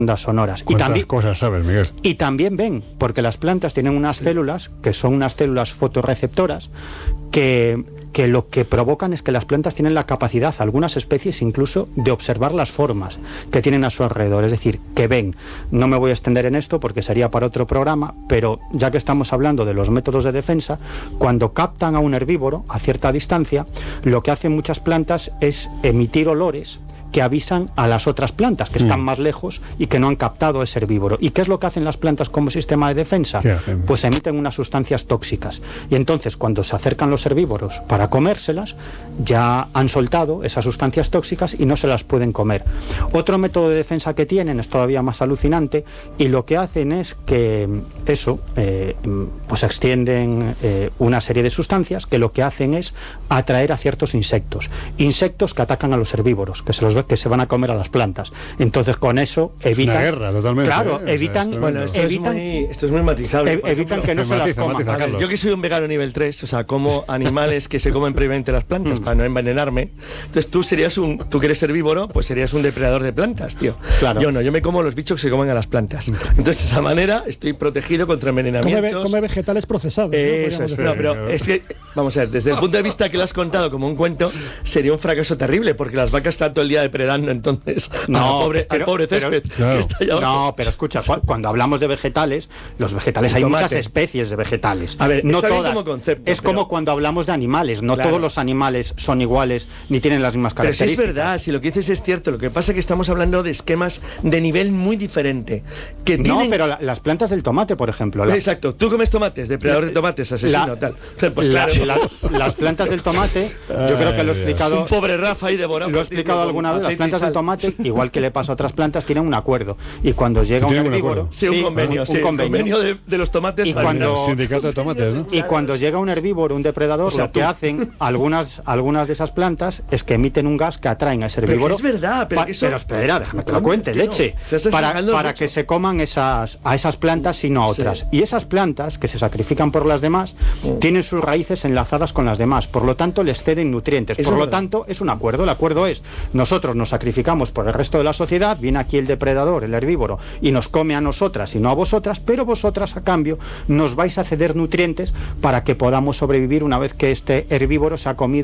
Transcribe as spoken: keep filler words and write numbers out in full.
ondas sonoras. ¿Cuántas y también, cosas sabes, Miguel? Y también ven, porque las plantas tienen unas sí. células que son unas células fotorreceptoras que, que lo que provocan es que las plantas tienen la capacidad, algunas especies incluso, de observar las formas que tienen a su alrededor, es decir, que ven. No me voy a extender en esto porque sería para otro programa, pero ya que estamos hablando de los métodos de defensa, cuando captan a un herbívoro a cierta distancia, lo que hacen muchas plantas es emitir olores que avisan a las otras plantas que están mm. más lejos y que no han captado ese herbívoro. ¿Y qué es lo que hacen las plantas como sistema de defensa? Pues emiten unas sustancias tóxicas. Y entonces, cuando se acercan los herbívoros para comérselas, ya han soltado esas sustancias tóxicas y no se las pueden comer. Otro método de defensa que tienen es todavía más alucinante, y lo que hacen es que eso, eh, pues extienden eh, una serie de sustancias que lo que hacen es atraer a ciertos insectos. Insectos que atacan a los herbívoros, que se los que se van a comer a las plantas. Entonces con eso evitan... Es una guerra, totalmente. Claro, ¿eh? evitan... O sea, bueno, esto, evitan, es muy, esto es muy matizable. E evitan ejemplo, que no se matiza, las coman. Matiza, ver, yo que soy un vegano nivel tres, o sea, como animales que se comen previamente las plantas para no envenenarme. Entonces tú serías un... Tú que eres herbívoro, pues serías un depredador de plantas, tío. Claro. Yo no, yo me como los bichos que se comen a las plantas. Entonces de esa manera estoy protegido contra envenenamientos. Come, come vegetales procesados. Eh, ¿no? Eso es. No, pero es que, vamos a ver, desde el punto de vista que lo has contado como un cuento, sería un fracaso terrible, porque las vacas están todo el día depredando, entonces no, al pobre, pero, al pobre césped pero, claro. que está allá abajo. No, pero escucha, cuando hablamos de vegetales, los vegetales, hay muchas especies de vegetales. A ver, no está todas. Bien como concepto, es pero... como cuando hablamos de animales, no claro. todos los animales son iguales ni tienen las mismas características. Pero sí es verdad, si lo que dices es cierto, lo que pasa es que estamos hablando de esquemas de nivel muy diferente. Que no, tienen... pero la, las plantas del tomate, por ejemplo. La... Exacto, tú comes tomates, depredador de tomates, asesino, la, tal. Pues la, claro. la, las plantas del tomate, yo creo que lo he explicado. Un pobre Rafa ahí devorado. Lo he explicado alguna vez, las plantas del tomate, igual que le pasa a otras plantas, tienen un acuerdo. Y cuando llega un herbívoro... Sí, un convenio, un, sí, un convenio, convenio de, de los tomates. Y cuando, sindicato de tomates, ¿no? Y cuando llega un herbívoro, un depredador, o sea, lo que tú. hacen algunas, algunas de esas plantas es que emiten un gas que atraen a ese herbívoro. Pero es verdad, pero que eso... Pero espera, déjame que lo cuente, leche. No. Para, para que se coman esas, a esas plantas y no a otras. Sí. Y esas plantas, que se sacrifican por las demás, sí. tienen sus raíces enlazadas con las demás. Por lo tanto, les ceden nutrientes. Eso por lo tanto, es un acuerdo. El acuerdo es, nosotros nos sacrificamos por el resto de la sociedad, viene aquí el depredador, el herbívoro, y nos come a nosotras y no a vosotras, pero vosotras a cambio nos vais a ceder nutrientes para que podamos sobrevivir una vez que este herbívoro se ha comido